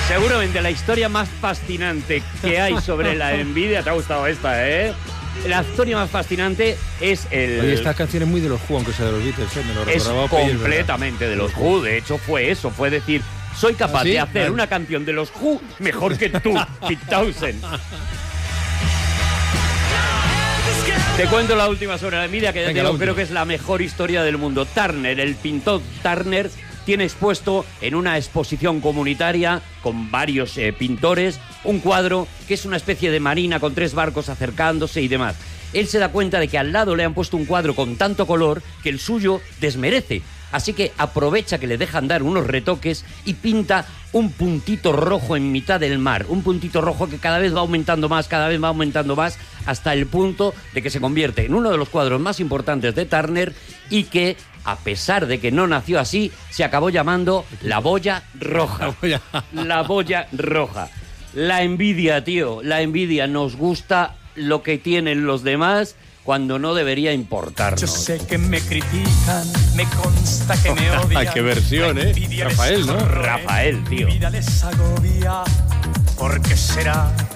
Seguramente la historia más fascinante que hay sobre la envidia, te ha gustado esta, ¿eh? La historia más fascinante es el... Oye, esta canción es muy de los Who, aunque sea de los Beatles, ¿eh? Me lo es recordaba completamente de los Who. De hecho, fue eso. Fue decir, soy capaz de hacer una canción de los Who mejor que tú, Pete Townshend. Te cuento la última sobre la envidia, que ya te digo, creo que es la mejor historia del mundo. Turner, el pintor Turner, tiene expuesto en una exposición comunitaria con varios pintores un cuadro que es una especie de marina con 3 barcos acercándose y demás. Él se da cuenta de que al lado le han puesto un cuadro con tanto color que el suyo desmerece. Así que aprovecha que le dejan dar unos retoques y pinta un puntito rojo en mitad del mar. Un puntito rojo que cada vez va aumentando más, hasta el punto de que se convierte en uno de los cuadros más importantes de Turner y que, a pesar de que no nació así, se acabó llamando La Boya Roja. La Boya Roja. La envidia, tío, la envidia. Nos gusta lo que tienen los demás cuando no debería importarnos. Yo sé que me critican, me consta que me odian. ¡Qué versión, eh! Rafael, ¿no? Rafael, tío. Mi vida les agobia, ¿por qué será?